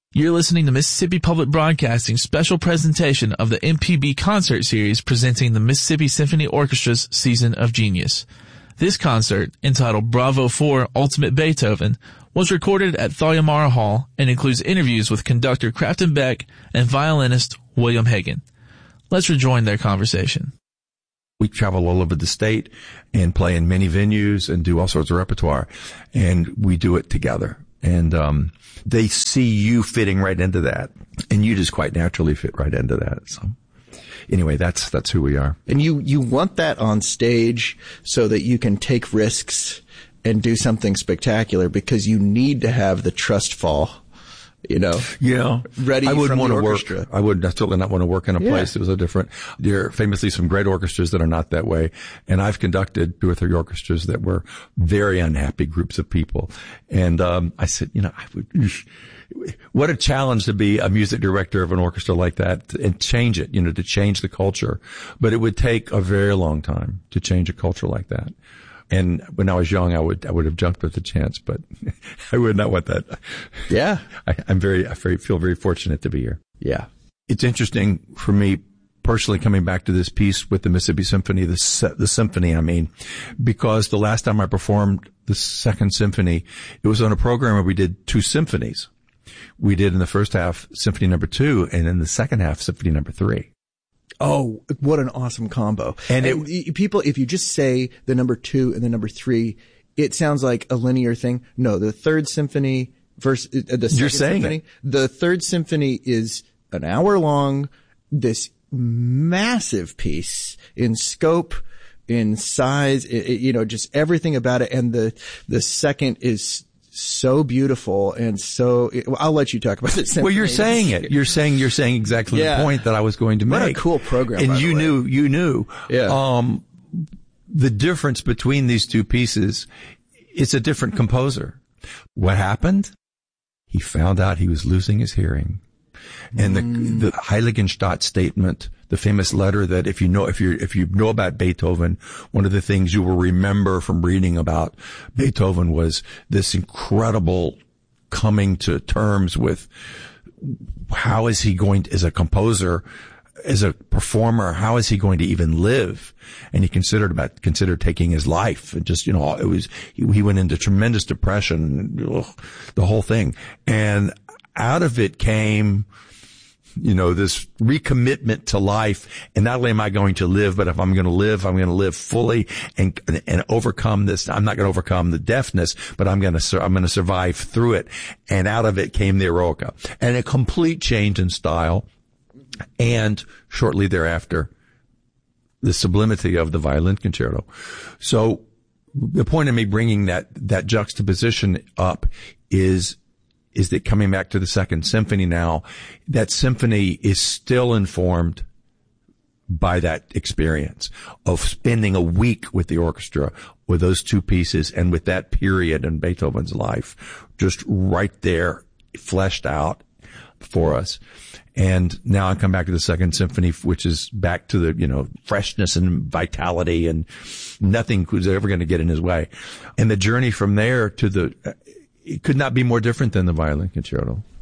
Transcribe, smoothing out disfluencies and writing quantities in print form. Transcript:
You're listening to Mississippi Public Broadcasting's special presentation of the MPB concert series presenting the Mississippi Symphony Orchestra's Season of Genius. This concert, entitled Bravo 4 Ultimate Beethoven, was recorded at Thalia Hall and includes interviews with conductor Crafton Beck and violinist William Hagen. Let's rejoin their conversation. We travel all over the state and play in many venues and do all sorts of repertoire, and we do it together. And they see you fitting right into that, and you just quite naturally fit right into that. So anyway, that's who we are. And you want that on stage so that you can take risks and do something spectacular, because you need to have the trust fall, ready. I wouldn't want to work. I would certainly not want to work in a place that was so different. There are famously some great orchestras that are not that way. And I've conducted 2 or 3 orchestras that were very unhappy groups of people. And, I said, what a challenge to be a music director of an orchestra like that and change it, to change the culture. But it would take a very long time to change a culture like that. And when I was young, I would have jumped at the chance, but I would not want that. Yeah. I feel very fortunate to be here. Yeah. It's interesting for me personally coming back to this piece with the Mississippi Symphony, the symphony, because the last time I performed the Second Symphony, it was on a program where we did 2 symphonies. We did in the first half Symphony number 2, and in the second half Symphony number 3. Oh, what an awesome combo. And people, if you just say the number 2 and the number 3, it sounds like a linear thing. No, the Third Symphony versus the Second Symphony. The Third Symphony is an hour long, this massive piece in scope, in size, just everything about it. And the second is so beautiful, and so I'll let you talk about it. Well, you're saying it. You're saying exactly the point that I was going to make. What a cool program! And you knew. Yeah. The difference between these 2 pieces, it's a different composer. What happened? He found out he was losing his hearing. And the Heiligenstadt statement, the famous letter that if you know about Beethoven, one of the things you will remember from reading about Beethoven was this incredible coming to terms with how is he going to, as a composer, as a performer, how is he going to even live? And he considered taking his life, and just, he went into tremendous depression, the whole thing. And out of it came, this recommitment to life. And not only am I going to live, but if I'm going to live fully and overcome this. I'm not going to overcome the deafness, but I'm going to survive through it. And out of it came the Eroica, and a complete change in style. And shortly thereafter, the sublimity of the violin concerto. So the point of me bringing that juxtaposition up is that coming back to the Second Symphony now, that symphony is still informed by that experience of spending a week with the orchestra with those 2 pieces and with that period in Beethoven's life just right there fleshed out for us. And now I come back to the Second Symphony, which is back to the, freshness and vitality, and nothing was ever going to get in his way. And the journey from there to it could not be more different than the violin concerto.